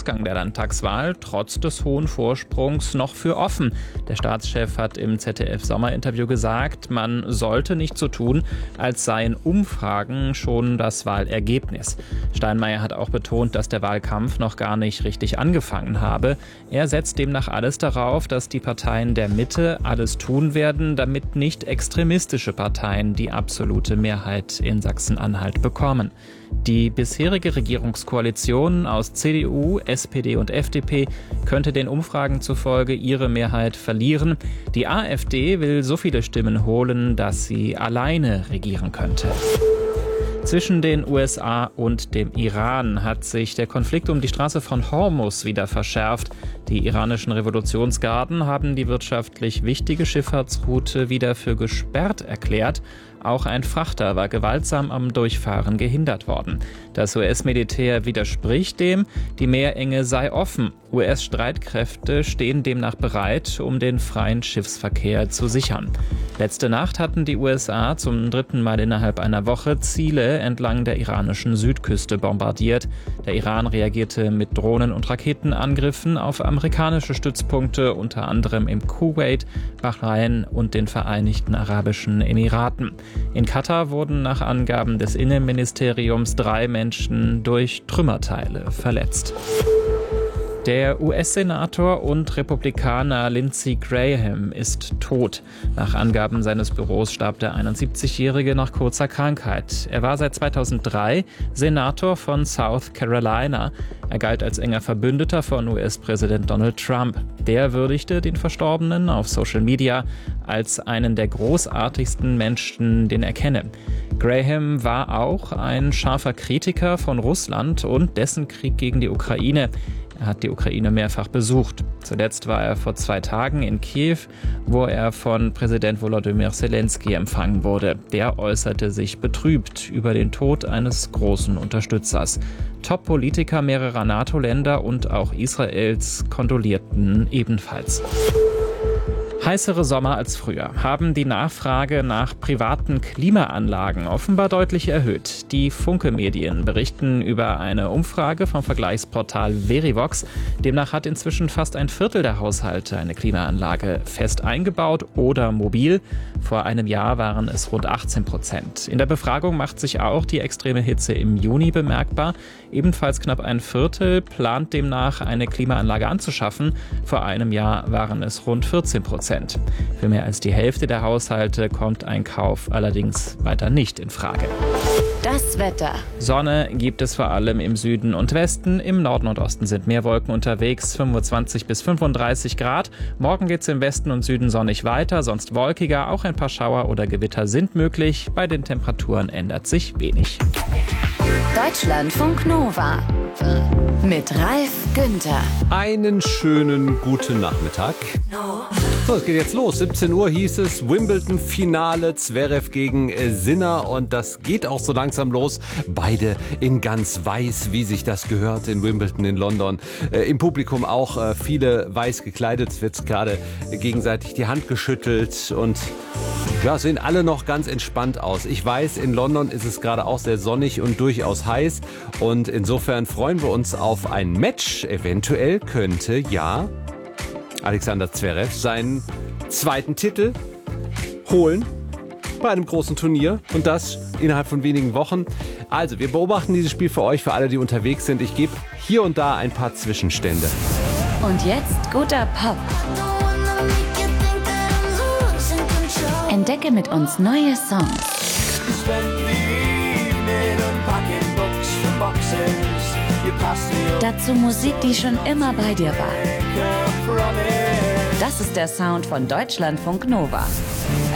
Ausgang der Landtagswahl trotz des hohen Vorsprungs noch für offen. Der Staatschef hat im ZDF-Sommerinterview gesagt, man sollte nicht so tun, als seien Umfragen schon das Wahlergebnis. Steinmeier hat auch betont, dass der Wahlkampf noch gar nicht richtig angefangen habe. Er setzt demnach alles darauf, dass die Parteien der Mitte alles tun werden, damit nicht extremistische Parteien die absolute Mehrheit in Sachsen-Anhalt bekommen. Die bisherige Regierungskoalition aus CDU, SPD und FDP könnte den Umfragen zufolge ihre Mehrheit verlieren. Die AfD will so viele Stimmen holen, dass sie alleine regieren könnte. Zwischen den USA und dem Iran hat sich der Konflikt um die Straße von Hormuz wieder verschärft. Die iranischen Revolutionsgarden haben die wirtschaftlich wichtige Schifffahrtsroute wieder für gesperrt erklärt. Auch ein Frachter war gewaltsam am Durchfahren gehindert worden. Das US-Militär widerspricht dem, die Meerenge sei offen. US-Streitkräfte stehen demnach bereit, um den freien Schiffsverkehr zu sichern. Letzte Nacht hatten die USA zum 3. Mal innerhalb einer Woche Ziele entlang der iranischen Südküste bombardiert. Der Iran reagierte mit Drohnen- und Raketenangriffen auf amerikanische Stützpunkte, unter anderem im Kuwait, Bahrain und den Vereinigten Arabischen Emiraten. In Katar wurden nach Angaben des Innenministeriums 3 Menschen durch Trümmerteile verletzt. Der US-Senator und Republikaner Lindsey Graham ist tot. Nach Angaben seines Büros starb der 71-Jährige nach kurzer Krankheit. Er war seit 2003 Senator von South Carolina. Er galt als enger Verbündeter von US-Präsident Donald Trump. Der würdigte den Verstorbenen auf Social Media als einen der großartigsten Menschen, den er kenne. Graham war auch ein scharfer Kritiker von Russland und dessen Krieg gegen die Ukraine. Er hat die Ukraine mehrfach besucht. Zuletzt war er vor 2 Tagen in Kiew, wo er von Präsident Volodymyr Zelensky empfangen wurde. Der äußerte sich betrübt über den Tod eines großen Unterstützers. Top-Politiker mehrerer NATO-Länder und auch Israels kondolierten ebenfalls. Heißere Sommer als früher haben die Nachfrage nach privaten Klimaanlagen offenbar deutlich erhöht. Die Funke-Medien berichten über eine Umfrage vom Vergleichsportal Verivox. Demnach hat inzwischen fast ein Viertel der Haushalte eine Klimaanlage fest eingebaut oder mobil. Vor einem Jahr waren es rund 18%. In der Befragung macht sich auch die extreme Hitze im Juni bemerkbar. Ebenfalls knapp ein Viertel plant demnach, eine Klimaanlage anzuschaffen. Vor einem Jahr waren es rund 14%. Für mehr als die Hälfte der Haushalte kommt ein Kauf allerdings weiter nicht in Frage. Das Wetter. Sonne gibt es vor allem im Süden und Westen. Im Norden und Osten sind mehr Wolken unterwegs, 25 bis 35 Grad. Morgen geht es im Westen und Süden sonnig weiter, sonst wolkiger. Auch ein paar Schauer oder Gewitter sind möglich. Bei den Temperaturen ändert sich wenig. Deutschlandfunk Nova mit Ralf Günther. Einen schönen guten Nachmittag. So, es geht jetzt los. 17 Uhr hieß es Wimbledon-Finale, Zverev gegen Sinner und das geht auch so langsam los. Beide in ganz weiß, wie sich das gehört in Wimbledon in London. Im Publikum auch viele weiß gekleidet. Es wird gerade gegenseitig die Hand geschüttelt und ja, sehen alle noch ganz entspannt aus. Ich weiß, in London ist es gerade auch sehr sonnig und durchaus heiß und insofern freuen wir uns auf ein Match. Eventuell könnte ja Alexander Zverev seinen 2. Titel holen bei einem großen Turnier und das innerhalb von wenigen Wochen. Also, wir beobachten dieses Spiel für euch, für alle, die unterwegs sind. Ich gebe hier und da ein paar Zwischenstände. Und jetzt guter Pop. Entdecke mit uns neue Songs. Dazu Musik, die schon immer bei dir war. Das ist der Sound von Deutschlandfunk Nova.